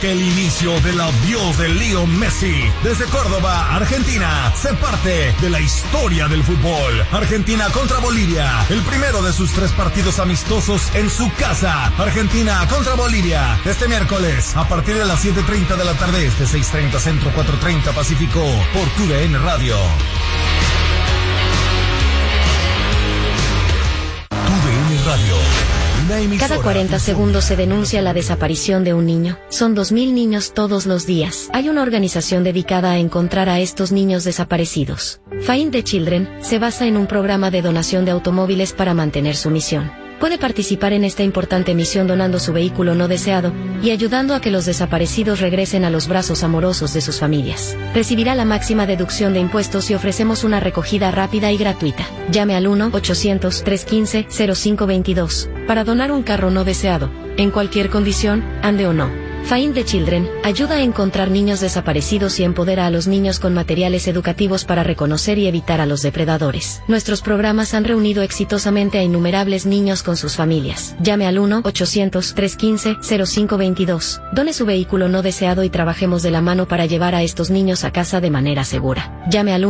que el inicio del adiós de Leo Messi desde Córdoba, Argentina, se parte de la historia del fútbol. Argentina contra Bolivia, el primero de sus 3 partidos amistosos en su casa. Argentina contra Bolivia, este miércoles, a partir de las 7:30 de la tarde, 6:30 Centro, 4:30 Pacífico, por TUDN Radio. TUDN Radio. Cada 40 segundos se denuncia la desaparición de un niño. Son 2.000 niños todos los días. Hay una organización dedicada a encontrar a estos niños desaparecidos. Find the Children se basa en un programa de donación de automóviles para mantener su misión. Puede participar en esta importante misión donando su vehículo no deseado y ayudando a que los desaparecidos regresen a los brazos amorosos de sus familias. Recibirá la máxima deducción de impuestos y ofrecemos una recogida rápida y gratuita. Llame al 1-800-315-0522 para donar un carro no deseado, en cualquier condición, ande o no. Find the Children ayuda a encontrar niños desaparecidos y empodera a los niños con materiales educativos para reconocer y evitar a los depredadores. Nuestros programas han reunido exitosamente a innumerables niños con sus familias. Llame al 1-800-315-0522. Done su vehículo no deseado y trabajemos de la mano para llevar a estos niños a casa de manera segura. Llame al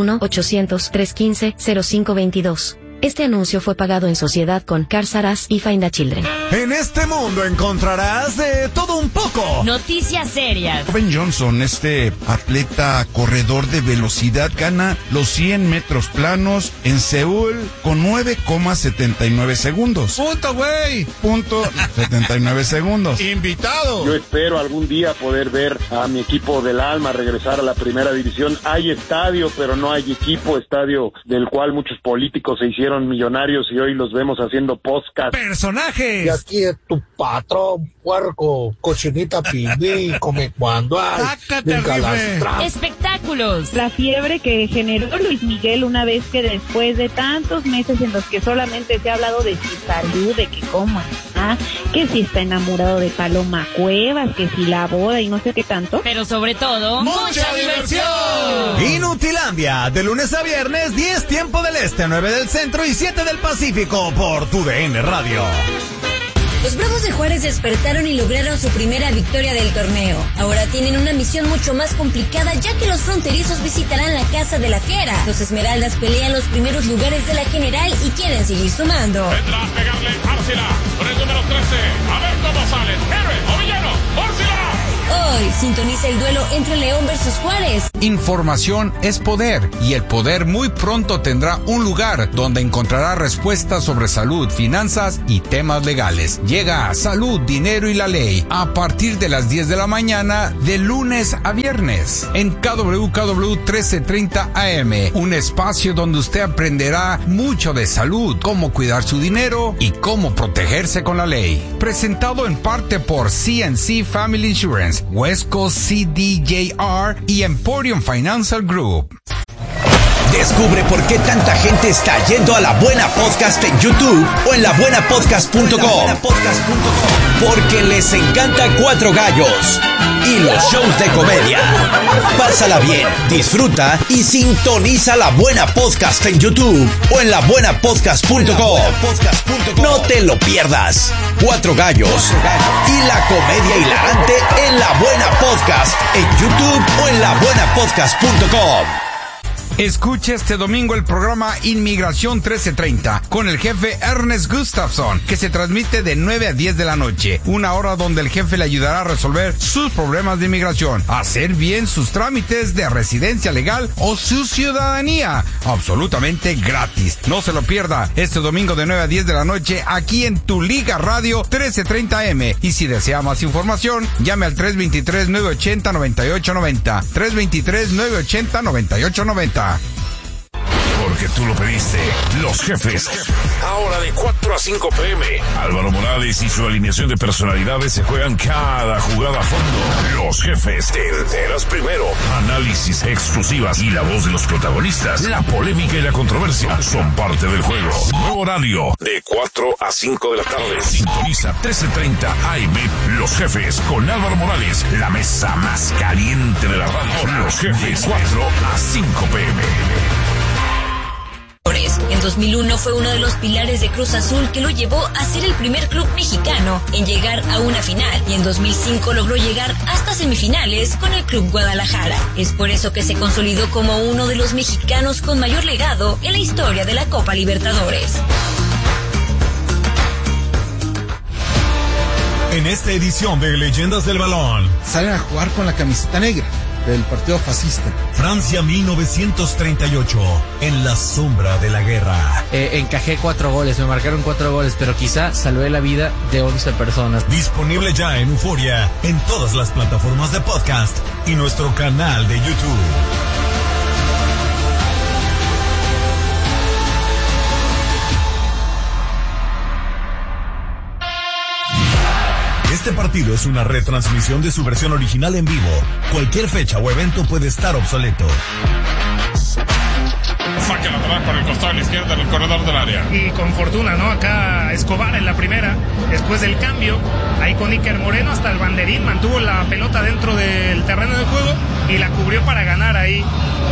1-800-315-0522. Este anuncio fue pagado en sociedad con Cars R Us y Find the Children. En este mundo encontrarás de todo un poco. Noticias serias. Ben Johnson, este atleta corredor de velocidad, gana los 100 metros planos en Seúl con 9,79 segundos. ¡Punto, güey! Punto 79 segundos. ¡Invitado! Yo espero algún día poder ver a mi equipo del alma regresar a la primera división. Hay estadio, pero no hay equipo. Estadio del cual muchos políticos se hicieron millonarios y hoy los vemos haciendo podcast. ¡Personajes! Y aquí es tu patrón, puerco, cochinita pibí, come cuando hay. Espectáculos. La fiebre que generó Luis Miguel una vez que después de tantos meses en los que solamente se ha hablado de su salud, de que cómo está, que si está enamorado de Paloma Cuevas, que si la boda y no sé qué tanto. Pero sobre todo, ¡mucha diversión! Inutilandia, de lunes a viernes, 10 tiempo del este, 9 del centro y 7 del Pacífico, por TUDN Radio. Los Bravos de Juárez despertaron y lograron su primera victoria del torneo. Ahora tienen una misión mucho más complicada, ya que los fronterizos visitarán la casa de la fiera. Los Esmeraldas pelean los primeros lugares de la general y quieren seguir sumando. Vendrá a pegarle Árcila con el número 13. A ver cómo salen. Héroe o villano. ¡Árcila! Hoy sintoniza el duelo entre León versus Juárez. Información es poder y el poder muy pronto tendrá un lugar donde encontrará respuestas sobre salud, finanzas y temas legales. Llega Salud, Dinero y la Ley a partir de las 10 de la mañana de lunes a viernes en KWKW 1330 AM, un espacio donde usted aprenderá mucho de salud, cómo cuidar su dinero y cómo protegerse con la ley. Presentado en parte por CNC Family Insurance, West Coast CDJR y Emporium Financial Group. Descubre por qué tanta gente está yendo a La Buena Podcast en YouTube o en labuenapodcast.com. Porque les encanta Cuatro Gallos y los shows de comedia. Pásala bien, disfruta y sintoniza La Buena Podcast en YouTube o en labuenapodcast.com. No te lo pierdas. Cuatro Gallos y la comedia hilarante en La Buena Podcast en YouTube o en labuenapodcast.com. Escuche este domingo el programa Inmigración 1330 con el jefe Ernest Gustafson, que se transmite de 9 a 10 de la noche, una hora donde el jefe le ayudará a resolver sus problemas de inmigración, hacer bien sus trámites de residencia legal o su ciudadanía, absolutamente gratis. No se lo pierda este domingo de 9 a 10 de la noche aquí en Tu Liga Radio 1330M. Y si desea más información, llame al 323-980-9890. 323-980-9890. Porque tú lo pediste. Los jefes. Ahora de 4 a 5 p.m. Álvaro Morales y su alineación de personalidades se juegan cada jugada a fondo. Los jefes. Te enteras primero. Análisis exclusivas y la voz de los protagonistas. La polémica y la controversia son parte del juego. Nuevo horario de 4 a 5 de la tarde. Sintoniza 1330 AM. Los jefes con Álvaro Morales. La mesa más caliente de la radio. Los jefes 4 a 5 p.m. Libertadores. En 2001 fue uno de los pilares de Cruz Azul que lo llevó a ser el primer club mexicano en llegar a una final, y en 2005 logró llegar hasta semifinales con el Club Guadalajara. Es por eso que se consolidó como uno de los mexicanos con mayor legado en la historia de la Copa Libertadores. En esta edición de Leyendas del Balón, salen a jugar con la camiseta negra del partido fascista. Francia 1938, en la sombra de la guerra. Encajé 4 goles, me marcaron 4 goles, pero quizá salvé la vida de 11 personas. Disponible ya en Euforia, en todas las plataformas de podcast y nuestro canal de YouTube. Este partido es una retransmisión de su versión original en vivo. Cualquier fecha o evento puede estar obsoleto. Saque lateral por el costado de la izquierda en el corredor del área. Y con fortuna, ¿no? Acá Escobar en la primera, después del cambio, ahí con Iker Moreno hasta el banderín, mantuvo la pelota dentro del terreno de juego y la cubrió para ganar ahí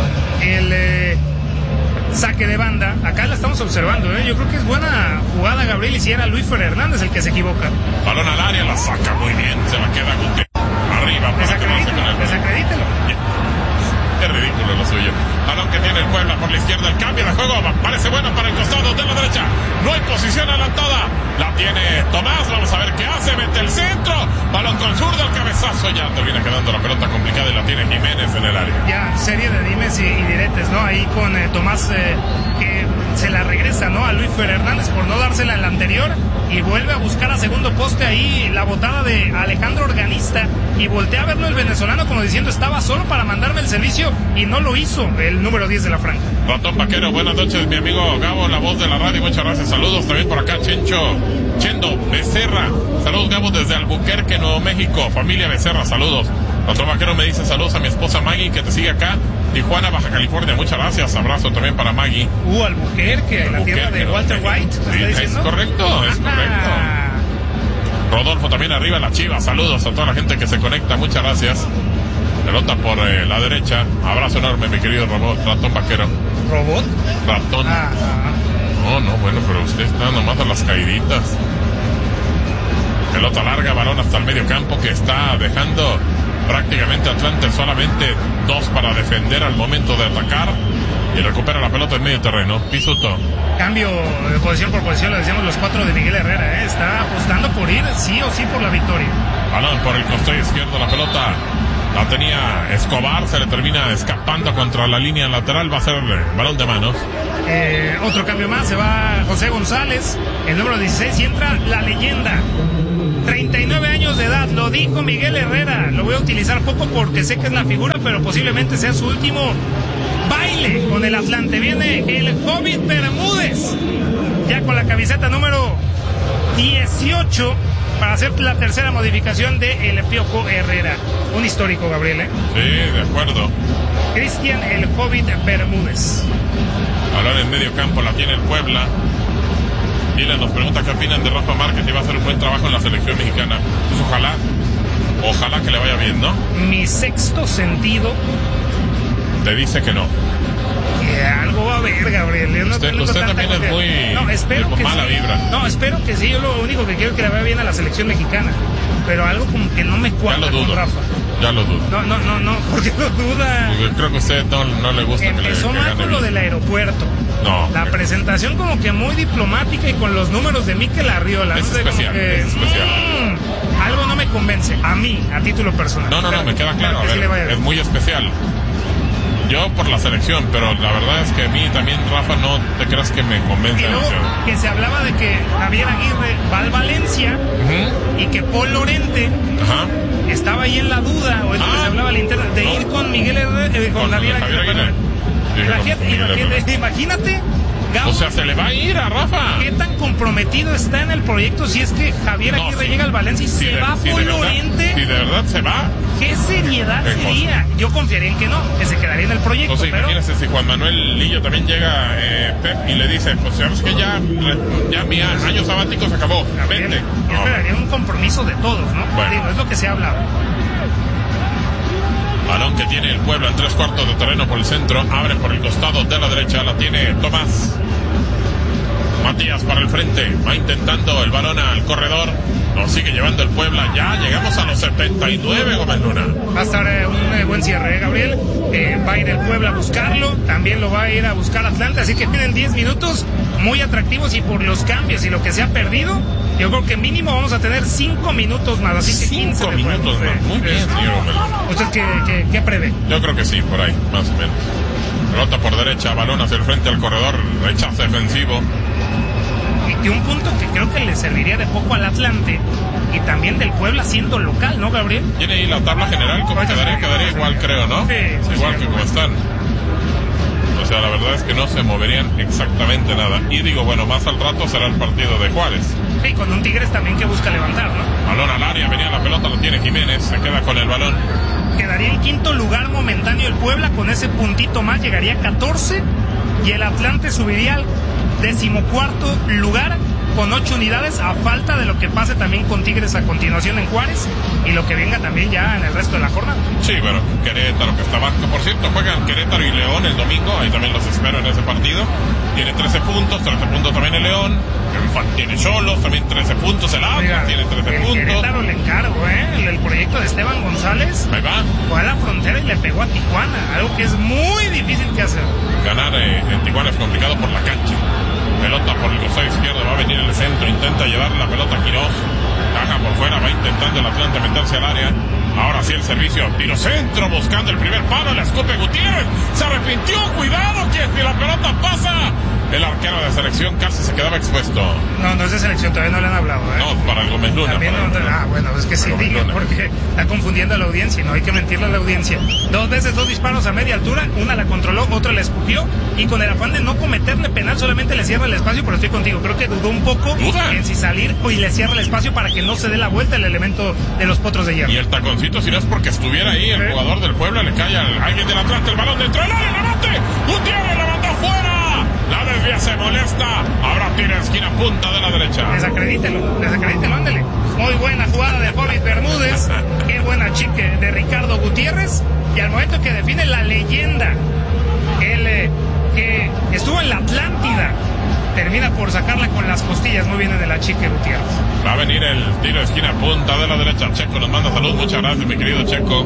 el saque de banda. Acá la estamos observando, ¿eh? Yo creo que es buena jugada, Gabriel, y si era Luis Fer Hernández el que se equivoca. Balón al área, la saca muy bien, se la queda Guti. Arriba, desacredítelo. Es ridículo lo suyo. Balón que tiene el Puebla por la izquierda, el cambio de juego parece bueno para el costado de la derecha. No hay posición adelantada. La tiene Tomás, vamos a ver qué hace, mete el centro. Balón con zurdo, el cabezazo, ya termina quedando la pelota complicada y la tiene Jiménez en el área. Ya, serie de dimes y diretes, ¿no? Ahí con Tomás que se la regresa, ¿no? A Luis Fer Hernández por no dársela en la anterior y vuelve a buscar a segundo poste ahí la botada de Alejandro Organista y voltea a verlo el venezolano como diciendo estaba solo para mandarme el servicio y no lo hizo el número 10 de la franja. Ratón Vaquero, buenas noches mi amigo Gabo, la voz de la radio, muchas gracias, saludos también por acá Chendo Becerra, saludos Gabo desde Albuquerque, Nuevo México, familia Becerra, saludos. Ratón Vaquero me dice saludos a mi esposa Maggie que te sigue acá, Tijuana, Baja California, muchas gracias, abrazo también para Maggie. Albuquerque, la tierra de Walter White, sí, es correcto, es correcto. Rodolfo también arriba, la Chiva, saludos a toda la gente que se conecta, muchas gracias. Pelota por la derecha, abrazo enorme mi querido Ratón Vaquero. ¿Robot? Ratón. No, bueno, pero usted está nomás a las caiditas. Pelota larga, balón hasta el medio campo que está dejando prácticamente Atlante solamente 2 para defender al momento de atacar y recupera la pelota en medio terreno. Pisuto. Cambio de posición por posición, lo decíamos los 4 de Miguel Herrera, ¿eh? Está apostando por ir sí o sí por la victoria. Balón por el costado izquierdo, la pelota la tenía Escobar, se le termina escapando contra la línea lateral, va a ser balón de manos. Otro cambio más, se va José González, el número 16, y entra la leyenda. 39 años de edad, lo dijo Miguel Herrera, lo voy a utilizar poco porque sé que es la figura, pero posiblemente sea su último baile con el Atlante. Viene el Hobbit Bermúdez, ya con la camiseta número 18, para hacer la tercera modificación de El Piojo Herrera. Un histórico, Gabriel, ¿eh? Sí, de acuerdo. Cristian el Hobbit Bermúdez. Ahora en medio campo la tiene el Puebla. Dylan nos pregunta qué opinan de Rafa Márquez y va a hacer un buen trabajo en la selección mexicana. Pues ojalá que le vaya bien, ¿no? Mi sexto sentido te dice que no. Algo va a haber, Gabriel. Usted también es muy mala vibra. No, espero que sí. Yo lo único que quiero es que le vaya bien a la selección mexicana. Pero algo como que no me cuadra con Rafa. Ya lo dudo. No. ¿Por qué lo duda? Porque creo que a usted no le gusta que le Empezó mal con lo del aeropuerto. No. La presentación como que muy diplomática y con los números de Mikel Arriola. Es especial. Algo no me convence. A mí, a título personal. No, me queda claro. A ver, es muy especial. Yo por la selección, pero la verdad es que a mí también, Rafa, no te creas que me convence. Y luego que se hablaba de que Javier Aguirre va al Valencia y que Paul Lorente estaba ahí en la duda, o es lo que se hablaba al interno, de ir con Miguel Herrera, con Javier Aguirre. Imagínate, Gabo, o sea, se le va a ir a Rafa. ¿Qué tan comprometido está en el proyecto si es que Javier Aguirre llega al Valencia y se va Paul Lorente? Si de verdad se va. ¿Qué seriedad sería? Yo confiaría en que no, que se quedaría en el proyecto. Entonces, pero imagínese si Juan Manuel Lillo también llega, Pep, y le dice, pues sabes que ya mi año sabático se acabó. Vente. Yo esperaría un compromiso de todos, ¿no? Bueno. Digo, es lo que se habla. Balón balón que tiene el Puebla en 3/4 de terreno por el centro. Abre por el costado de la derecha. La tiene Tomás. Matías para el frente. Va intentando el balón al corredor. Nos sigue llevando el Puebla. Ya llegamos a los 79, Gómez Luna. Va a estar un buen cierre, Gabriel. Va a ir el Puebla a buscarlo. También lo va a ir a buscar Atlante. Así que tienen 10 minutos muy atractivos. Y por los cambios y lo que se ha perdido, yo creo que mínimo vamos a tener 5 minutos más. Así que 15 minutos más. Muy bien, señor Gómez Luna. ¿Usted qué prevé? Yo creo que sí, por ahí, más o menos. Pelota por derecha, balón hacia el frente al corredor. Rechazo defensivo. Y un punto que creo que le serviría de poco al Atlante y también del Puebla siendo local, ¿no, Gabriel? Tiene ahí la tabla general, como quedaría igual, creo, ¿no? Sí, igual que como están. O sea, la verdad es que no se moverían exactamente nada. Y digo, bueno, más al rato será el partido de Juárez. Sí, con un Tigres también que busca levantar, ¿no? Balón al área, venía la pelota, lo tiene Jiménez, se queda con el balón. Quedaría en quinto lugar momentáneo el Puebla, con ese puntito más llegaría a 14 y el Atlante subiría al 14º lugar con 8 unidades, a falta de lo que pase también con Tigres a continuación en Juárez y lo que venga también ya en el resto de la jornada. Sí, bueno, Querétaro que está abajo. Por cierto, juegan Querétaro y León el domingo, ahí también los espero en ese partido. Tiene 13 puntos también el León. Tiene Xolos, también 13 puntos el Atlas, tiene 13 puntos. Querétaro le encargo, el proyecto de Esteban González. Ahí va. Fue a la frontera y le pegó a Tijuana, algo que es muy difícil que hacer. Ganar en Tijuana es complicado por la cancha. Pelota por el costado izquierdo, va a venir el centro, intenta llevar la pelota a Quirós. Caja por fuera, va intentando el Atlante meterse al área. Ahora sí el servicio, tiro centro, buscando el primer palo, la escupe Gutiérrez. Se arrepintió, cuidado, que la pelota pasa. El arquero de selección casi se quedaba expuesto. No es de selección, todavía no le han hablado. No, para el Gómez Luna. Bueno, es que sí, digo, porque está confundiendo a la audiencia, no hay que mentirle a la audiencia. 2 veces 2 disparos a media altura, una la controló, otra la escupió, y con el afán de no cometerle penal, solamente le cierra el espacio, pero estoy contigo, creo que dudó un poco en si salir y le cierra el espacio para que no se dé la vuelta el elemento de los potros de hierro. Y el taconcito, si no es porque estuviera ahí, el jugador del Puebla le cae a alguien del Atlante, el balón dentro del área, ¡remate! Gutiérrez la mandó afuera. La desvía, se molesta. Ahora tira esquina punta de la derecha. Desacredítelo, ándale. Muy buena jugada de Hobbit Bermúdez. Qué buena chique de Ricardo Gutiérrez. Y al momento que define la leyenda, el que estuvo en la Atlántida, termina por sacarla con las costillas. Muy bien de la chique Gutiérrez. Va a venir el tiro de esquina punta de la derecha. Checo nos manda salud. Muchas gracias, mi querido Checo.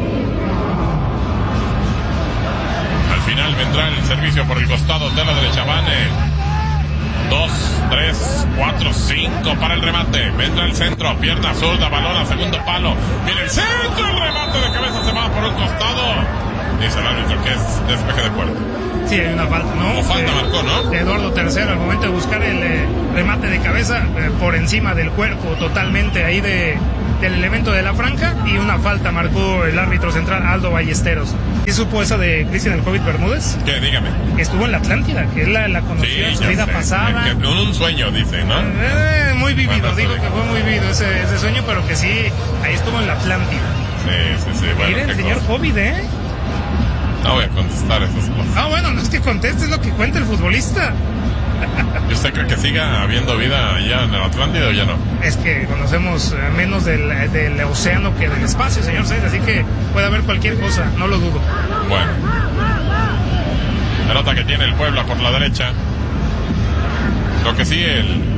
Final vendrá el servicio por el costado de la derecha. Van 2, 3, 4, 5 para el remate. Vendrá el centro, pierna zurda, balón a segundo palo. Viene el centro, el remate de cabeza se va por un costado. Dice el árbitro que es despeje de puerta. Sí, hay una falta, ¿no? Como falta marcó, ¿no? De Eduardo III al momento de buscar el remate de cabeza por encima del cuerpo, totalmente ahí del elemento de la franja, y una falta marcó el árbitro central Aldo Ballesteros. ¿Sí supo esa de Cristian el Hobbit Bermúdez? ¿Qué? Dígame. Estuvo en la Atlántida, que él la conoció en su vida pasada. Que un sueño, dice, ¿no? Muy vivido, bueno, digo que fue muy vivido ese sueño, pero que sí, ahí estuvo en la Atlántida. Sí. Bueno, mire, el señor Hobbit, No voy a contestar esas cosas. Bueno, no es que conteste, es lo que cuenta el futbolista. ¿Y usted cree que siga habiendo vida allá en el Atlántida o ya no? Es que conocemos menos del océano que del espacio, señor Sainz, así que puede haber cualquier cosa, no lo dudo. Bueno. Pelota que tiene el Puebla por la derecha. Lo que sí,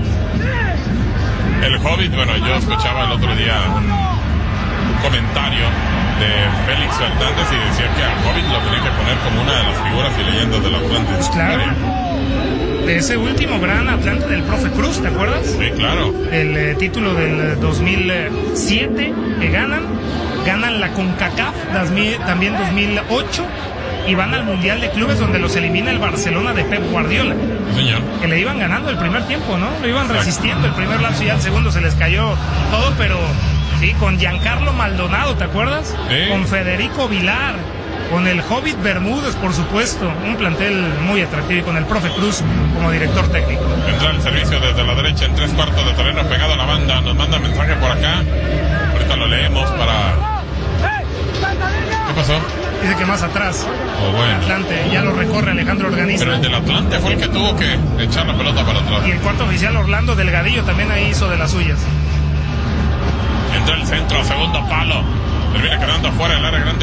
el Hobbit, bueno, yo escuchaba el otro día un comentario de Félix Fernández y decía que a Hobbit lo tenía que poner como una de las figuras y leyendas del Atlante. Pues claro. De ese último gran Atlante del profe Cruz, ¿te acuerdas? Sí, claro. El título del 2007 que ganan la CONCACAF también 2008 y van al Mundial de Clubes donde los elimina el Barcelona de Pep Guardiola. Sí, señor. Que le iban ganando el primer tiempo, ¿no? Lo iban resistiendo el primer lapso y ya el segundo se les cayó todo, pero sí, con Giancarlo Maldonado, ¿te acuerdas? Sí. Con Federico Vilar, con el Hobbit Bermúdez, por supuesto, un plantel muy atractivo y con el profe Cruz como director técnico. Vendrá el servicio desde la derecha en 3/4 de terreno pegado a la banda. Nos manda mensaje por acá. Ahorita lo leemos para... ¿Qué pasó? Dice que más atrás. Bueno. Atlante, ya lo recorre Alejandro Organista. Pero el del Atlante fue el que tuvo que echar la pelota para atrás. Y el cuarto oficial Orlando Delgadillo también ahí hizo de las suyas. Entra el centro, segundo palo. Termina quedando afuera el área grande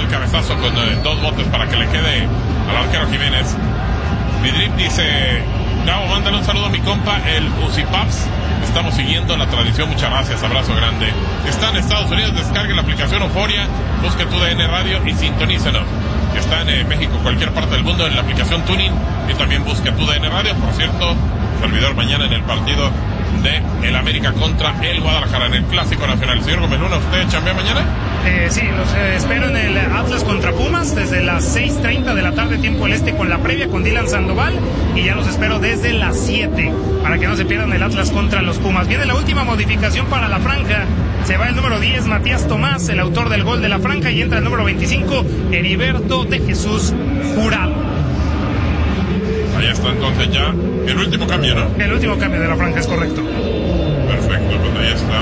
el cabezazo con 2 botes para que le quede al arquero Jiménez. Vidrip dice: Gabo, mándale un saludo a mi compa, el Usipaps. Estamos siguiendo la tradición, muchas gracias, abrazo grande. Está en Estados Unidos, descargue la aplicación Euforia, busque TUDN Radio y sintonícenos. Está en México, cualquier parte del mundo, en la aplicación Tuning, y también busque TUDN Radio. Por cierto, servidor mañana en el partido de el América contra el Guadalajara en el Clásico Nacional. Señor Gómez Luna, ¿usted chambea mañana? Sí, los espero en el Atlas contra Pumas desde las 6:30 de la tarde, tiempo del este, con la previa con Dylan Sandoval, y ya los espero desde las 7 para que no se pierdan el Atlas contra los Pumas. Viene la última modificación para la franja. Se va el número 10, Matías Tomás, el autor del gol de la franja, y entra el número 25, Heriberto de Jesús Jurado. Ahí está entonces ya el último cambio, ¿no? El último cambio de la franja, es correcto. Perfecto, pues ahí está.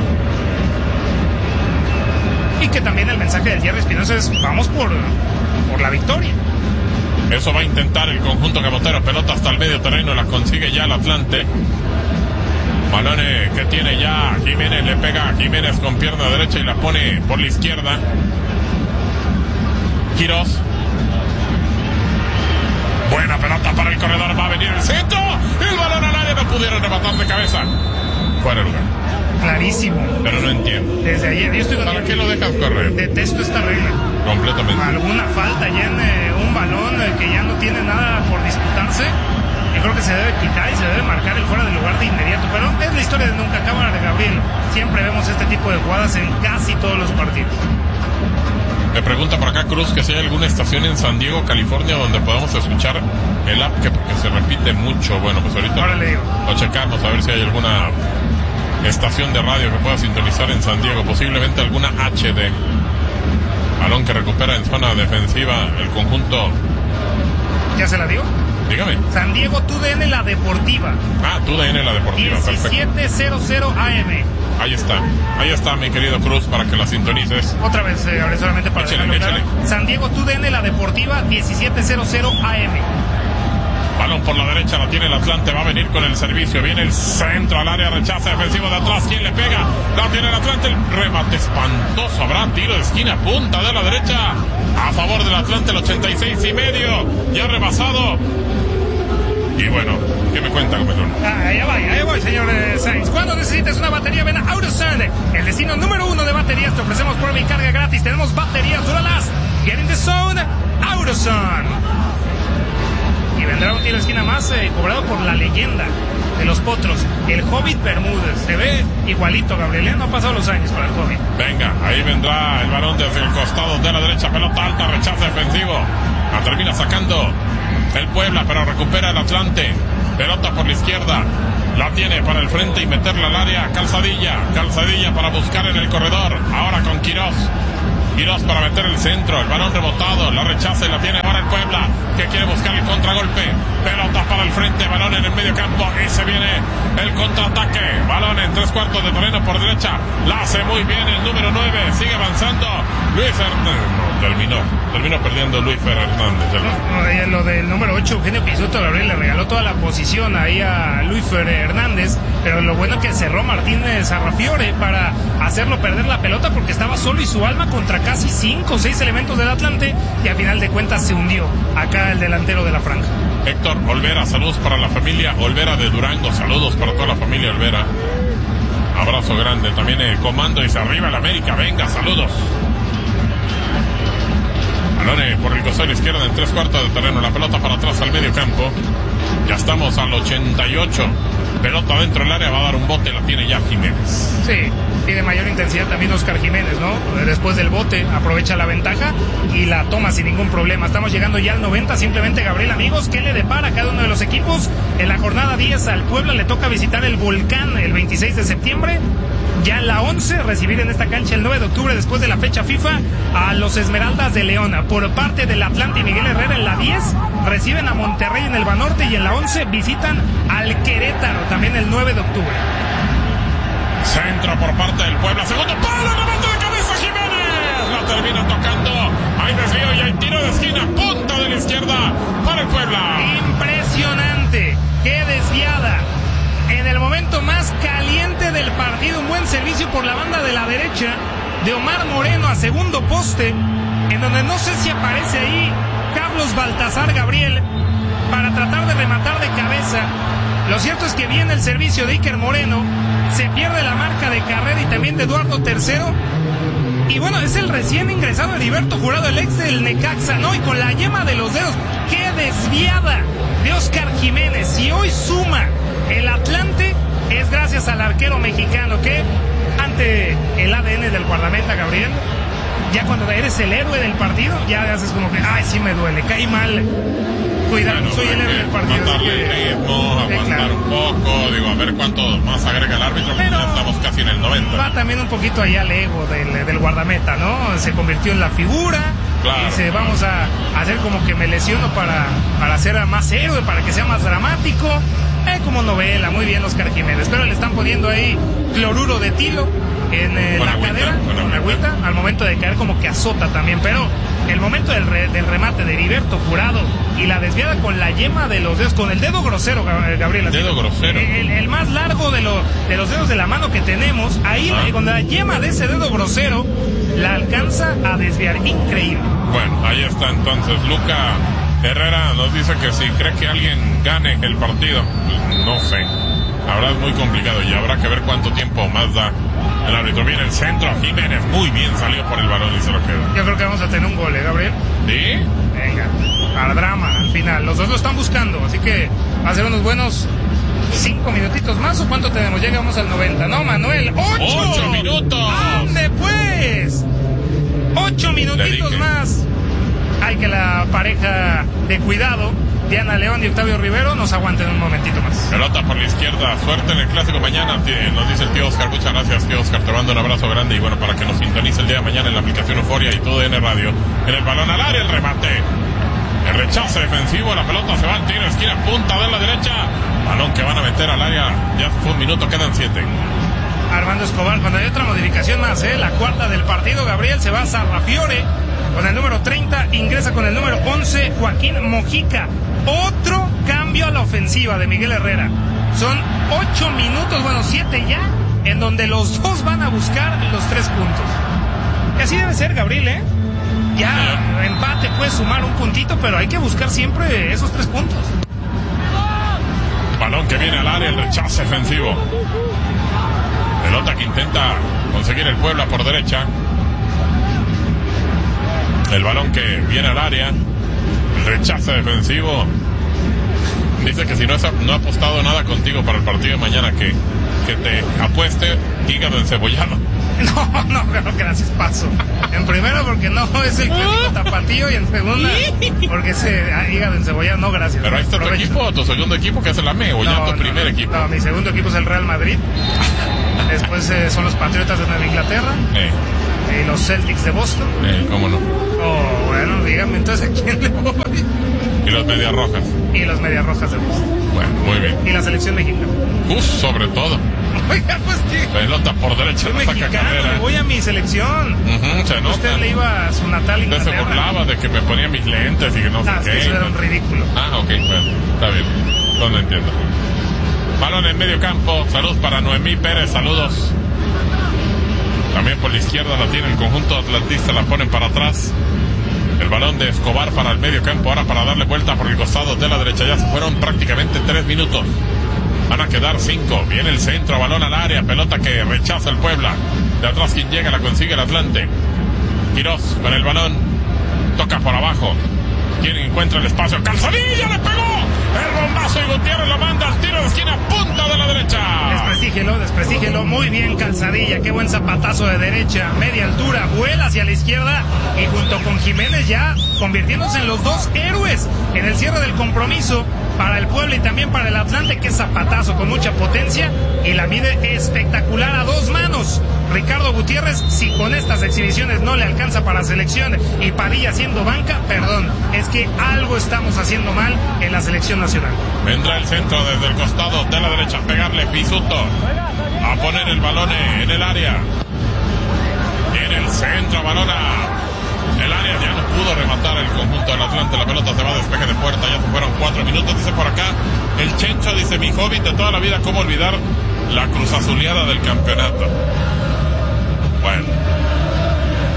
Y que también el mensaje del Jerry Espinosa es: vamos por la victoria. Eso va a intentar el conjunto camotero. Pelota hasta el medio terreno, la consigue ya el Atlante. Balón que tiene ya Jiménez, le pega a Jiménez con pierna derecha y la pone por la izquierda. Quirós. Buena pelota para el corredor, va a venir el centro. El balón al área, no pudieron rematar de cabeza. Fuera de lugar. Clarísimo. Pero no entiendo. Desde ayer yo estoy ¿Para qué lo dejas correr? Detesto esta regla. Completamente. Alguna falta ya en un balón que ya no tiene nada por disputarse. Yo creo que se debe quitar y se debe marcar el fuera de lugar de inmediato. Pero es la historia de nunca acabar de Gabriel. Siempre vemos este tipo de jugadas en casi todos los partidos. Me pregunta por acá Cruz que si hay alguna estación en San Diego, California, donde podamos escuchar el app, que se repite mucho. Bueno, pues ahorita lo checamos a ver si hay alguna estación de radio que pueda sintonizar en San Diego, posiblemente alguna HD. Balón que recupera en zona defensiva el conjunto. ¿Ya se la dio? Dígame. San Diego TUDN La Deportiva. Ah, TUDN La Deportiva, 1700 AM. Ahí está mi querido Cruz, para que la sintonices. Otra vez, Gabriel, solamente para échale. San Diego TUDN La Deportiva, 1700 AM. Balón por la derecha, la tiene el Atlante, va a venir con el servicio, viene el centro al área, rechaza defensivo de atrás, ¿quién le pega? La tiene el Atlante, el remate espantoso, habrá tiro de esquina, punta de la derecha, a favor del Atlante, el 86.5, ya rebasado. Y bueno, ¿qué me cuenta, Gómez? Ahí voy, señor Sainz. Cuando necesites una batería, ven a AutoZone, el destino número 1 de baterías. Te ofrecemos prueba y carga gratis. Tenemos baterías Duralast. Get in the zone, AutoZone. Y vendrá un tiro de esquina más cobrado por la leyenda de los potros, el Hobbit Bermúdez. Se ve igualito, Gabriel, no han pasado los años para el Hobbit. Venga, ahí vendrá el balón desde el costado de la derecha, pelota alta, rechaza defensivo. La termina sacando el Puebla, pero recupera el Atlante. Pelota por la izquierda, la tiene para el frente y meterla al área. Calzadilla para buscar en el corredor. Ahora con Quirós para meter el centro, el balón rebotado, la rechaza y la tiene ahora el Puebla, que quiere buscar el contragolpe. Pelota para el frente, balón en el medio campo y se viene el contraataque. Balón en 3/4 de terreno por derecha, la hace muy bien el número 9, sigue avanzando Luis Hernández. Terminó perdiendo Luis Hernández. Lo del número 8, Eugenio Pisuto, Gabriel, le regaló toda la posición ahí a Luis Hernández, pero lo bueno que cerró Martínez Arrafiore para hacerlo perder la pelota, porque estaba solo y su alma contra casi 5 o 6 elementos del Atlante, y a final de cuentas se hundió acá el delantero de la franja. Héctor Olvera, saludos para la familia Olvera de Durango, saludos para toda la familia Olvera, abrazo grande. También el comando dice: arriba el América, venga, saludos. Balón por el costado de la izquierda en 3/4 de terreno, la pelota para atrás al medio campo. Ya estamos al 88. Pelota dentro del área, va a dar un bote, la tiene ya Jiménez. Sí, y de mayor intensidad también Oscar Jiménez, ¿no? Después del bote aprovecha la ventaja y la toma sin ningún problema. Estamos llegando ya al 90, simplemente, Gabriel, amigos, ¿qué le depara a cada uno de los equipos? En la jornada 10 al Puebla le toca visitar el Volcán el 26 de septiembre. Ya en la 11, recibir en esta cancha el 9 de octubre, después de la fecha FIFA, a los Esmeraldas de León. Por parte del Atlante y Miguel Herrera, en la 10, reciben a Monterrey en el Banorte, y en la 11 visitan al Querétaro, también el 9 de octubre. Centro por parte del Puebla, segundo palo, remate de cabeza Jiménez, la termina tocando, hay desvío y hay tiro de esquina, punta de la izquierda para el Puebla. Impresionante, qué desviada. En el momento más caliente del partido, un buen servicio por la banda de la derecha de Omar Moreno a segundo poste. en donde no sé si aparece ahí Carlos Baltasar Gabriel para tratar de rematar de cabeza. Lo cierto es que viene el servicio de Iker Moreno, se pierde la marca de carrera y también de Eduardo Tercero. Y bueno, es el recién ingresado Heriberto Jurado, el ex del Necaxa, ¿no? Y con la yema de los dedos, qué desviada de Oscar Jiménez. Y hoy suma el Atlante, es gracias al arquero mexicano que ante el ADN del guardameta, Gabriel, ya cuando eres el héroe del partido, ya haces como que, ay, sí me duele, caí mal. Cuidado, bueno, soy el héroe del partido. Matarle el ritmo, aguantar un poco, digo, a ver cuánto más agrega el árbitro, pero ya estamos casi en el 90. Va también un poquito allá al ego del guardameta, ¿no? Se convirtió en la figura. Claro, y dice, vamos a hacer como que me lesiono para ser más héroe, para que sea más dramático. Como novela, muy bien Oscar Jiménez, pero le están poniendo ahí cloruro de etilo en la cadera, con agüita, al momento de caer como que azota también, pero el momento del remate de Heriberto Jurado y la desviada con la yema de los dedos, con el dedo grosero, Gabriel. Dedo grosero. El más largo de los dedos de la mano que tenemos, ahí con la yema de ese dedo grosero, la alcanza a desviar, increíble. Bueno, ahí está entonces Luca Herrera nos dice que si cree que alguien gane el partido, no sé. Ahora es muy complicado y habrá que ver cuánto tiempo más da el árbitro. Viene el centro, Jiménez muy bien salió por el balón y se lo queda. Yo creo que vamos a tener un gol, Gabriel. ¿Sí? Venga, al drama, al final. Los dos lo están buscando, así que va a ser unos buenos 5 minutitos más. ¿O cuánto tenemos? Llegamos al 90. No, Manuel, 8 minutos. ¡Ande pues! 8 minutitos más. Hay que la pareja de cuidado, Diana León y Octavio Rivero, nos aguanten un momentito más. Pelota por la izquierda, suerte en el clásico mañana, nos dice el tío Oscar. Muchas gracias, tío Oscar, te mando un abrazo grande y bueno, para que nos sintonice el día de mañana en la aplicación Euforia y todo en Radio. En el balón al área, el remate, el rechace defensivo, la pelota se va al tiro, esquina, punta de la derecha, balón que van a meter al área, ya fue un minuto, quedan 7. Armando Escobar, cuando hay otra modificación más, la cuarta del partido, Gabriel, se va a Sarrafiore con el número 30, ingresa con el número 11, Joaquín Mojica. Otro cambio a la ofensiva de Miguel Herrera. Son 8 minutos, bueno, 7 ya, en donde los dos van a buscar los 3 puntos. Y así debe ser, Gabriel, Ya empate puede sumar un puntito, pero hay que buscar siempre esos 3 puntos. Balón que viene al área, el rechace defensivo. Pelota que intenta conseguir el Puebla por derecha. El balón que viene al área, el rechace defensivo. Dice que si no ha apostado nada contigo para el partido de mañana, que te apueste hígado encebollado. No, gracias, paso. En primero porque no es el clásico tapatío y en segunda porque ese hígado encebollado, no, gracias. Pero ahí está tu equipo, tu segundo equipo, que es el AME, o ya tu primer equipo. No, mi segundo equipo es el Real Madrid. Después son los Patriotas de Nueva Inglaterra. Y los Celtics de Boston. ¿Cómo no? Oh, bueno, dígame entonces a quién le voy. Y los Medias Rojas. Y los Medias Rojas de Boston. Bueno, muy bien. Y la selección mexicana. Sobre todo. Oiga, pues que... Pelota por derecha, soy mexicano, le voy a mi selección. Se nota. Usted le iba a su natal Inglaterra. Usted se burlaba de que me ponía mis lentes y que no sé qué. Eso era un ridículo. Ok, bueno, está bien. No lo entiendo. Balón en medio campo. Salud para Noemí Pérez, saludos. También por la izquierda la tiene el conjunto atlantista, la ponen para atrás. El balón de Escobar para el medio campo, ahora para darle vuelta por el costado de la derecha. Ya se fueron prácticamente 3 minutos. Van a quedar 5. Viene el centro, balón al área, pelota que rechaza el Puebla. De atrás quien llega, la consigue el Atlante. Quirós con el balón. Toca por abajo. Quien encuentra el espacio. ¡Calzadilla le pegó! El bombazo y Gutiérrez lo manda al tiro de esquina, punta de la derecha. Desprestígelo. Muy bien, Calzadilla. Qué buen zapatazo de derecha. Media altura, vuela hacia la izquierda. Y junto con Jiménez ya convirtiéndose en los dos héroes en el cierre del compromiso para el Puebla y también para el Atlante. Qué zapatazo con mucha potencia. Y la mide espectacular a 2 manos. Ricardo Gutiérrez, si con estas exhibiciones no le alcanza para selección y Padilla haciendo banca, perdón, es que algo estamos haciendo mal en la selección nacional. Vendrá el centro desde el costado de la derecha, pegarle Pisuto, a poner el balón en el área. En el centro, balón a el área, ya no pudo rematar el conjunto del Atlante, la pelota se va a despeje de puerta, ya se fueron 4 minutos, dice por acá, el Chencho dice, mi hobby de toda la vida, cómo olvidar la cruzazuleada del campeonato. Bueno,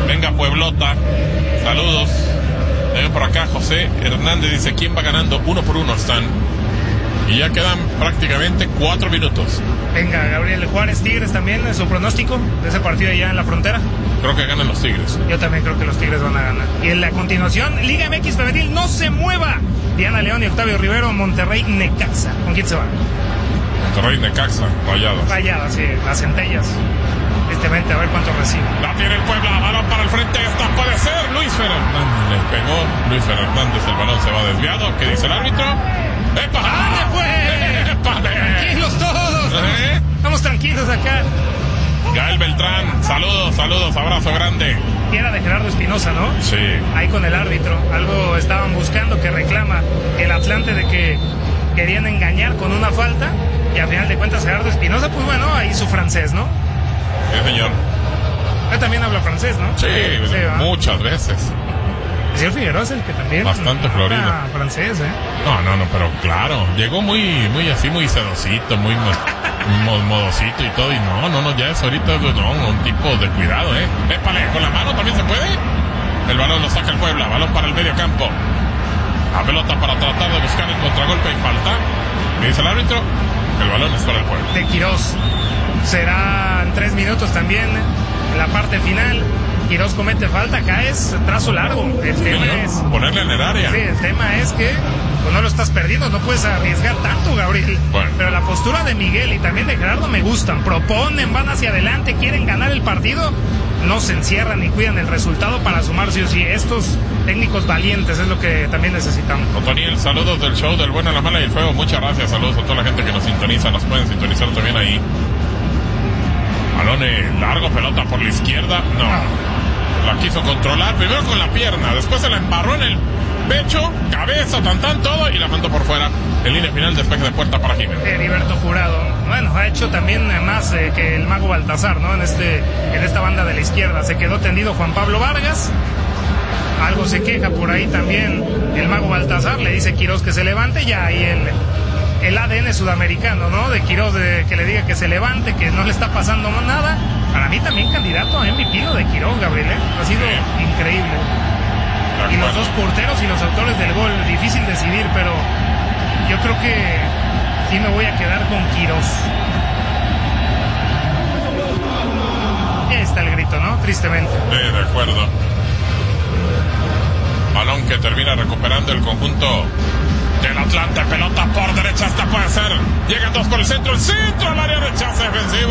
Venga, Pueblota. Saludos. También por acá José Hernández dice, ¿quién va ganando? 1-1 están. Y ya quedan prácticamente 4 minutos. Venga, Gabriel, Juárez Tigres también, su pronóstico de ese partido allá en la frontera. Creo que ganan los Tigres. Yo también creo que los Tigres van a ganar. Y en la continuación, Liga MX Femenil, no se mueva. Diana León y Octavio Rivero, Monterrey Necaxa. ¿Con quién se va? Monterrey Necaxa, Rayadas. Rayadas, sí, las centellas. Tristemente, a ver cuánto recibe. La tiene el Puebla, balón para el frente, esta puede ser. Luis Fernández le pegó. Luis Fernández, el balón se va desviado. ¿Qué dice el árbitro? ¡Epa! ¡Dale, pues! ¡Épale! Tranquilos todos. Estamos tranquilos acá. Gael Beltrán, saludos, abrazo grande. Y era de Gerardo Espinosa, ¿no? Sí. Ahí con el árbitro. Algo estaban buscando que reclama el Atlante de que querían engañar con una falta. Y al final de cuentas Gerardo Espinosa, pues bueno, ahí su francés, ¿no? Sí, señor. Él también habla francés, ¿no? Sí, muchas veces. El señor Figueroa es el que también... Bastante florido. Francés, ¿eh? No, pero claro. Llegó muy así, muy sedosito, muy modosito y todo. Y no, ya es ahorita un tipo de cuidado, ¿eh? Épale, con la mano también se puede. El balón lo saca el Puebla, balón para el medio campo. La pelota para tratar de buscar el contragolpe y falta. ¿Qué dice el árbitro? El balón es para el Puebla. De Quirós. Será en 3 minutos también, en la parte final. Quirós comete falta, acá es trazo largo. El tema es ponerle en el área. Sí, el tema es que pues, no lo estás perdiendo, no puedes arriesgar tanto, Gabriel. Bueno. Pero la postura de Miguel y también de Gerardo me gustan. Proponen, van hacia adelante, quieren ganar el partido. No se encierran ni cuidan el resultado para sumar sí o sí. Estos técnicos valientes es lo que también necesitamos. Otoniel, saludos del show del bueno, la mala y el feo. Muchas gracias, saludos a toda la gente que nos sintoniza. Nos pueden sintonizar también ahí. Balón largo, pelota por la izquierda. No. La quiso controlar, primero con la pierna, después se la embarró en el pecho, cabeza, todo, y la mandó por fuera. En línea final, despeje de puerta para Jiménez. Heriberto Jurado, bueno, ha hecho también más que el mago Baltazar, ¿no? En esta banda de la izquierda. Se quedó tendido Juan Pablo Vargas. Algo se queja por ahí también el mago Baltazar, le dice Quirós que se levante, ya ahí el ADN sudamericano, ¿no? De Quirós, que le diga que se levante, que no le está pasando nada. Para mí también candidato a MVP de Quirós, Gabriel, ¿eh? Ha sido increíble. Y los dos porteros y los autores del gol, difícil decidir, pero yo creo que sí me voy a quedar con Quirós. Ahí está el grito, ¿no? Tristemente. Sí, de acuerdo. Balón que termina recuperando el conjunto del Atlante, pelota por derecha, esta puede ser. Llegan dos por el centro al área, rechaza defensivo.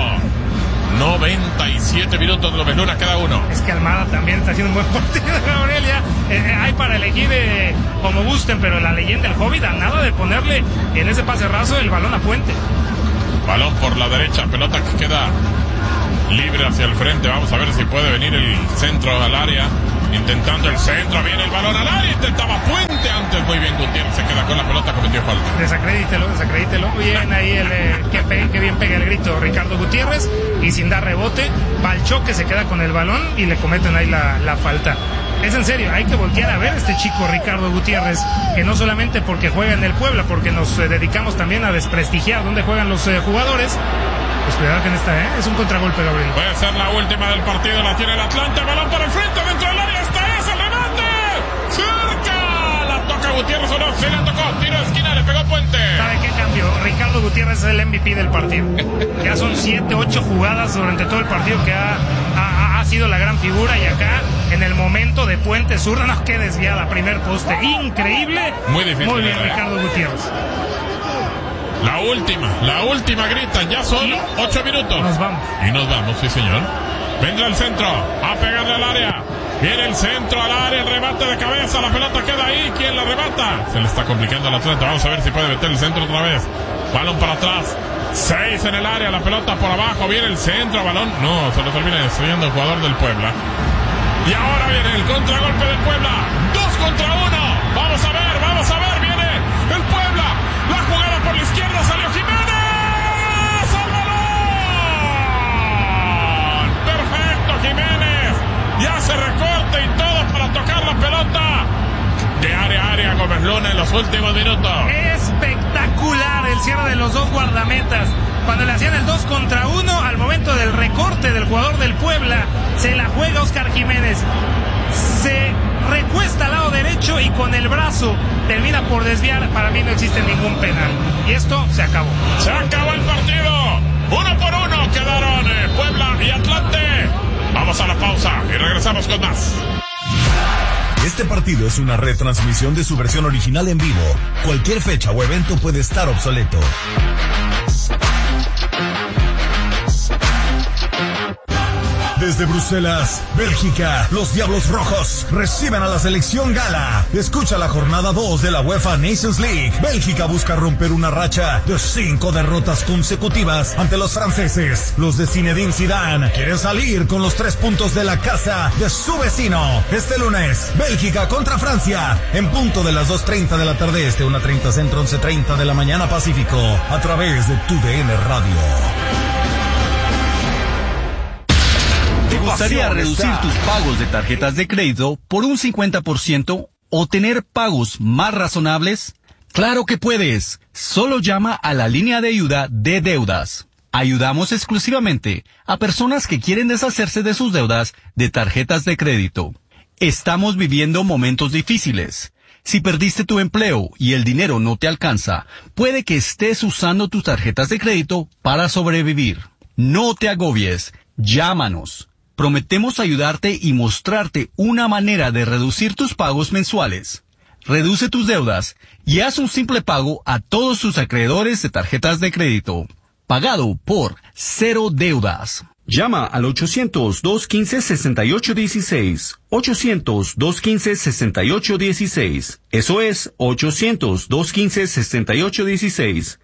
97 minutos, López Luna cada uno. Es que Almada también está haciendo un buen partido, Gabriel. Hay para elegir como gusten, pero la leyenda, el Hobbit, a nada de ponerle en ese pase raso el balón a Puente. Balón por la derecha, pelota que queda libre hacia el frente. Vamos a ver si puede venir el centro al área. Intentando el centro, viene el balón al área, intentaba Puente antes, muy bien Gutiérrez, se queda con la pelota, cometió falta. Desacredítelo, bien ahí que bien pega el grito Ricardo Gutiérrez, y sin dar rebote, va al choque, se queda con el balón y le cometen ahí la falta. Es en serio, hay que voltear a ver a este chico Ricardo Gutiérrez, que no solamente porque juega en el Puebla, porque nos dedicamos también a desprestigiar dónde juegan los jugadores. Pues cuidado que en esta, es un contragolpe, Gabriel. Puede ser la última del partido, la tiene el Atlante, balón para el frente, dentro del área, esta es el remate, cerca, la toca Gutiérrez o no, se la tocó, tiro de esquina, le pegó Puente. ¿Sabe qué cambio? Ricardo Gutiérrez es el MVP del partido. Ya son 7, 8 jugadas durante todo el partido que ha sido la gran figura, y acá, en el momento de Puente zurda, no, que desviada, primer poste, increíble. Muy difícil. Muy bien, Ricardo Gutiérrez. La última gritan, ya son 8 minutos. Nos vamos. Y nos vamos, sí señor. Vendrá el centro, a pegarle al área. Viene el centro al área, el remate de cabeza, la pelota queda ahí. ¿Quién la remata? Se le está complicando al Atlante, vamos a ver si puede meter el centro otra vez. Balón para atrás, 6 en el área, la pelota por abajo, viene el centro, balón. No, se lo termina destruyendo el jugador del Puebla. Y ahora viene el contragolpe del Puebla, 2 contra 1. Vamos a ver, viene el Puebla. La jugada por la izquierda, salió Jiménez al balón. Perfecto, Jiménez. Ya se recorta y todo para tocar la pelota. De área a área, Gómez Luna en los últimos minutos. Espectacular el cierre de los dos guardametas. Cuando le hacían el 2 contra 1, al momento del recorte del jugador del Puebla, Se la juega Oscar Jiménez. Se recuesta al lado derecho y con el brazo termina por desviar. Para mí no existe ningún penal. Y esto se acabó. Se acabó el partido. 1-1 quedaron Puebla y Atlante. Vamos a la pausa y regresamos con más. Este partido es una retransmisión de su versión original en vivo. Cualquier fecha o evento puede estar obsoleto. Desde Bruselas, Bélgica, los Diablos Rojos reciben a la selección gala. Escucha la jornada 2 de la UEFA Nations League. Bélgica busca romper una racha de 5 derrotas consecutivas ante los franceses. Los de Zinedine Zidane quieren salir con los 3 puntos de la casa de su vecino. Este lunes, Bélgica contra Francia, en punto de las 2:30 de la tarde este, 1:30 centro, 11:30 de la mañana Pacífico, a través de TUDN Radio. ¿Te gustaría reducir tus pagos de tarjetas de crédito por un 50% o tener pagos más razonables? ¡Claro que puedes! Solo llama a la línea de ayuda de deudas. Ayudamos exclusivamente a personas que quieren deshacerse de sus deudas de tarjetas de crédito. Estamos viviendo momentos difíciles. Si perdiste tu empleo y el dinero no te alcanza, puede que estés usando tus tarjetas de crédito para sobrevivir. No te agobies. Llámanos. Prometemos ayudarte y mostrarte una manera de reducir tus pagos mensuales. Reduce tus deudas y haz un simple pago a todos tus acreedores de tarjetas de crédito. Pagado por Cero Deudas. Llama al 800-215-6816. 800-215-6816. Eso es 800-215-6816.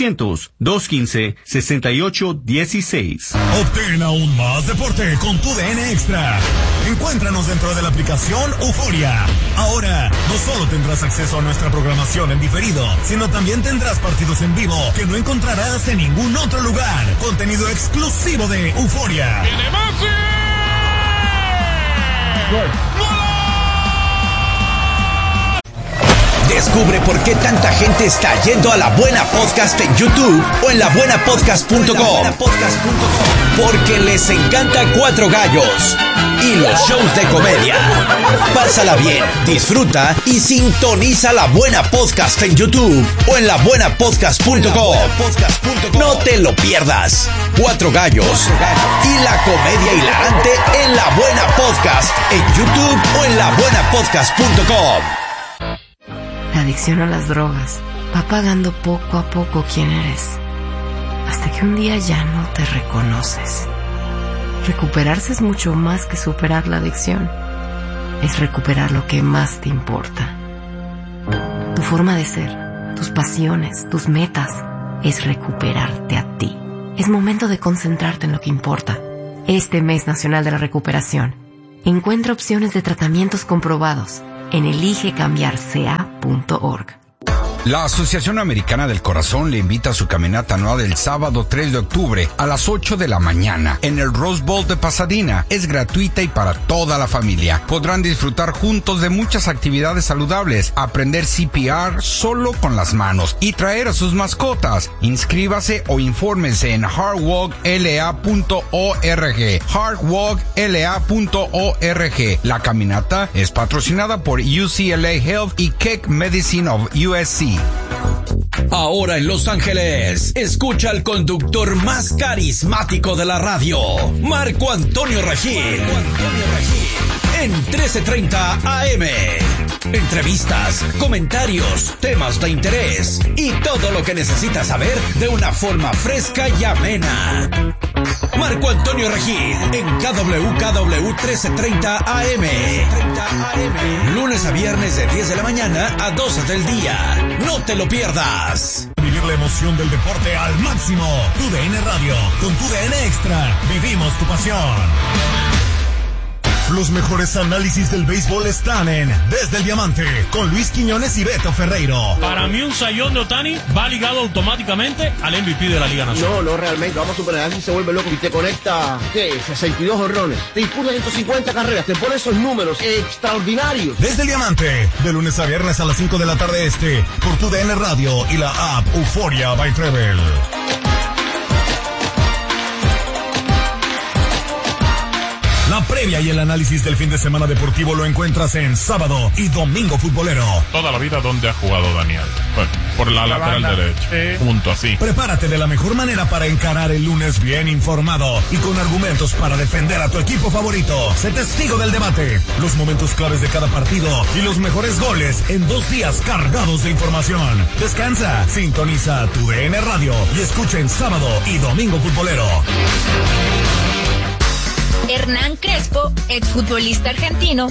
800-215-6816. Obtén aún más deporte con TUDN Extra. Encuéntranos dentro de la aplicación Euforia. Ahora, no solo tendrás acceso a nuestra programación en diferido, sino también tendrás partidos en vivo que no encontrarás en ningún otro lugar. Contenido exclusivo de Euforia. ¡Viene Messi! ¡Gol! Descubre por qué tanta gente está yendo a La Buena Podcast en YouTube o en labuenapodcast.com. Porque les encanta Cuatro Gallos y los shows de comedia. Pásala bien, disfruta y sintoniza La Buena Podcast en YouTube o en labuenapodcast.com. No te lo pierdas. Cuatro Gallos y la comedia hilarante en La Buena Podcast en YouTube o en labuenapodcast.com. La adicción a las drogas va apagando poco a poco quién eres, hasta que un día ya no te reconoces. Recuperarse es mucho más que superar la adicción. Es recuperar lo que más te importa. Tu forma de ser, tus pasiones, tus metas, es recuperarte a ti. Es momento de concentrarte en lo que importa. Este mes nacional de la recuperación, encuentra opciones de tratamientos comprobados en eligecambiarca.org. La Asociación Americana del Corazón le invita a su caminata anual el sábado 3 de octubre a las 8 de la mañana en el Rose Bowl de Pasadena. Es gratuita y para toda la familia. Podrán disfrutar juntos de muchas actividades saludables, aprender CPR solo con las manos y traer a sus mascotas. Inscríbase o infórmese en heartwalkla.org. heartwalkla.org. La caminata es patrocinada por UCLA Health y Keck Medicine of USC. Ahora en Los Ángeles, escucha al conductor más carismático de la radio, Marco Antonio Regil. En 1330 AM. Entrevistas, comentarios, temas de interés y todo lo que necesitas saber de una forma fresca y amena. Marco Antonio Regil en KWKW 1330 AM. Lunes a viernes de 10 de la mañana a 12 del día. No te lo pierdas. Vivir la emoción del deporte al máximo. TUDN Radio, con TUDN Extra. Vivimos tu pasión. Los mejores análisis del béisbol están en Desde el Diamante, con Luis Quiñones y Beto Ferreiro. Para mí un sayón de Ohtani va ligado automáticamente al MVP de la Liga Nacional. No, realmente, vamos a superar, si se vuelve loco y te conecta, 62 honrones, te impulsa 150 carreras, te pone esos números extraordinarios. Desde el Diamante, de lunes a viernes a las 5 de la tarde este, por TUDN Radio y la app Euforia by Treble. La La previa y el análisis del fin de semana deportivo lo encuentras en Sábado y Domingo Futbolero. Toda la vida, ¿dónde ha jugado Daniel? Bueno, por la lateral derecha. Punto, así. Prepárate de la mejor manera para encarar el lunes bien informado y con argumentos para defender a tu equipo favorito. Sé testigo del debate, los momentos claves de cada partido y los mejores goles en 2 días cargados de información. Descansa, sintoniza tu DN Radio y escucha en Sábado y Domingo Futbolero. Hernán Crespo, exfutbolista argentino,